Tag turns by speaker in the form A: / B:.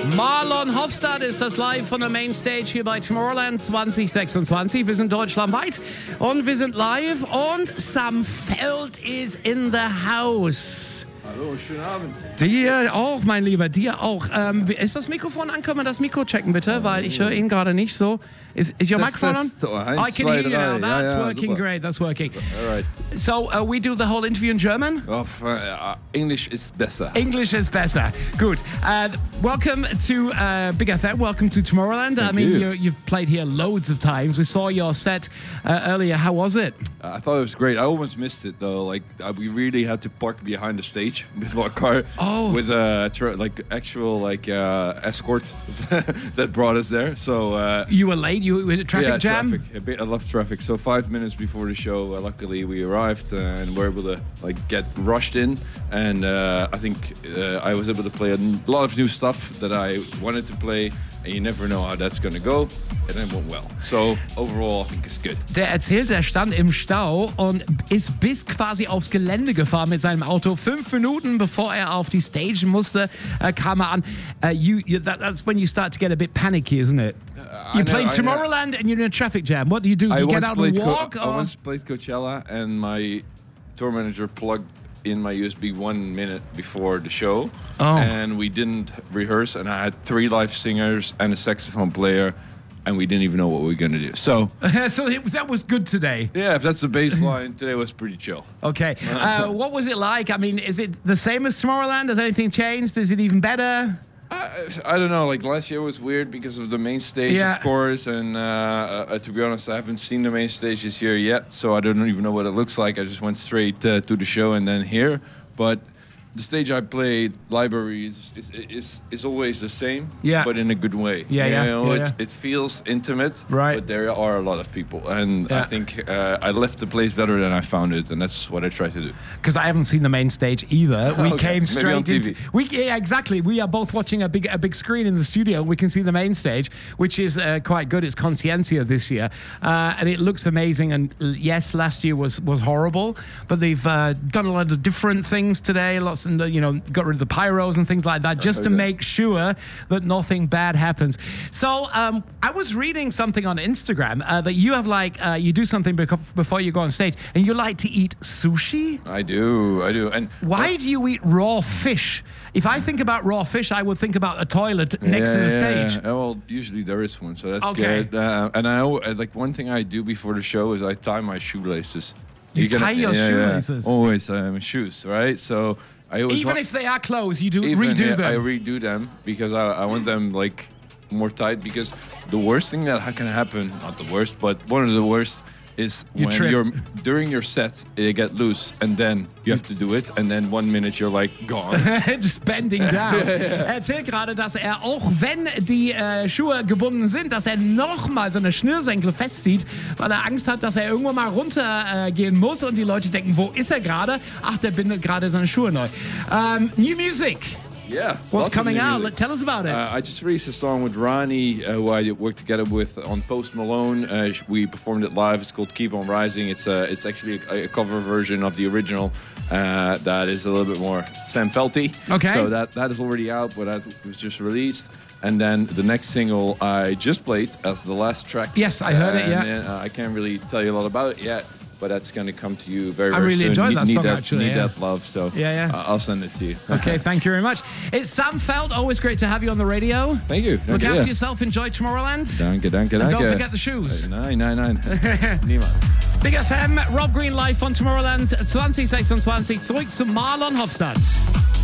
A: Marlon Hofstadt ist das live von der Mainstage hier bei Tomorrowland 2026. Wir sind deutschlandweit und wir sind live und Sam Feld is in the house.
B: Hallo, schönen Abend.
A: Dir auch, mein Lieber, dir auch. Ist das Mikrofon an? Können wir das Mikro checken, bitte? Weil ich höre ihn gerade nicht so. Is your microphone on? I can hear you now. That's working great. That's working.
B: All right.
A: So, we do the whole interview in German?
B: English is better.
A: English is better. Good. Welcome to Big FM. Welcome to Tomorrowland.
B: Thank you.
A: You've played here loads of times. We saw your set earlier. How was it?
B: I thought it was great. I almost missed it though. Like we really had to park behind the stage with my car with actual escort that brought us there. So
A: you were late. You were in a traffic jam.
B: Traffic. I love traffic. So 5 minutes before the show, luckily we arrived and were able to get rushed in. And I think I was able to play a lot of new stuff that I wanted to play. And you never know how that's going to go. And it went well. So overall, I think it's good.
A: Der erzählt, er stand im Stau und ist bis quasi aufs Gelände gefahren mit seinem Auto. 5 Minuten bevor er auf die Stage musste, kam er an. That's when you start to get a bit panicky, isn't it? You played Tomorrowland and you're in a traffic jam. What do? You get out and walk?
B: I once played Coachella and my tour manager plugged in my USB 1 minute before the show, and we didn't rehearse, and I had 3 live singers and a saxophone player, and we didn't even know what we were going to do. So,
A: that was good today.
B: Yeah, if that's the baseline, today was pretty chill.
A: Okay. What was it like? I mean, is it the same as Tomorrowland? Has anything changed? Is it even better?
B: I don't know. Like last year was weird because of the main stage, of course. And to be honest, I haven't seen the main stage this year yet, so I don't even know what it looks like. I just went straight to the show and then here. But the stage I played, Library, is always the same, but in a good way. It feels intimate, but there are a lot of people, and I think I left the place better than I found it, and that's what I try to do.
A: Because I haven't seen the main stage either. We came straight
B: on TV.
A: Exactly. We are both watching a big screen in the studio. We can see the main stage, which is quite good. It's Conciencia this year, and it looks amazing. And yes, last year was horrible, but they've done a lot of different things today. Lots and got rid of the pyros and things like that, just to make sure that nothing bad happens. So I was reading something on Instagram that you have you do something before you go on stage, and you like to eat sushi.
B: I do. And
A: why do you eat raw fish? If I think about raw fish, I would think about a toilet next to the stage.
B: Yeah. Well, usually there is one, so that's good. And I one thing I do before the show is I tie my shoelaces.
A: You tie your shoelaces?
B: Always shoes, right? So I always
A: if they are closed, you redo them.
B: I redo them because I want them more tight. Because the worst thing that can happen, not the worst, but one of the worst, is when during your set you get loose and then you have to do it and then 1 minute you're gone.
A: Just bending down. Er erzählt gerade, dass er auch wenn die Schuhe gebunden sind, dass er nochmal so eine Schnürsenkel festzieht, weil er Angst hat, dass er irgendwann mal runtergehen muss und die Leute denken, wo ist er gerade? Ach, der bindet gerade seine Schuhe neu. New music.
B: Yeah.
A: What's coming out? Tell us about it.
B: I just released a song with Ronnie, who I worked together with on Post Malone. We performed it live. It's called Keep On Rising. It's actually a cover version of the original that is a little bit more Sam Felty.
A: Okay.
B: So that is already out, but that was just released. And then the next single I just played as the last track.
A: Yes, I heard it,
B: And I can't really tell you a lot about it yet. But that's going to come to you very,
A: very soon. I really enjoyed that song, actually.
B: Need that love, so I'll send it to you.
A: Okay, thank you very much. It's Sam Feld. Always great to have you on the radio.
B: Thank you.
A: Look after yourself. Enjoy Tomorrowland.
B: Danke.
A: And don't forget the shoes.
B: Nein. Niemand.
A: Big FM, Rob Green live on Tomorrowland 2026. Zurück zu Marlon Hofstadt.